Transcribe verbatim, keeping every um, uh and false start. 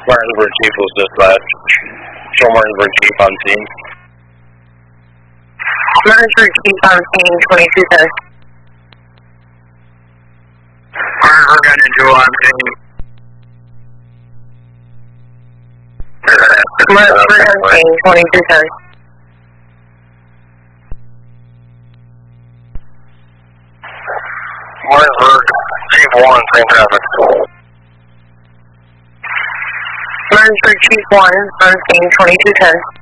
Martinsburg Chief was dispatched. Show Martinsburg Chief on scene. Martinsburg Chief on scene, twenty-two ten. Martinsburg on Angel on scene. Martinsburg on scene, twenty-two ten. Martinsburg Chief one, same traffic. Martinsburg Chief one on scene, twenty-two ten.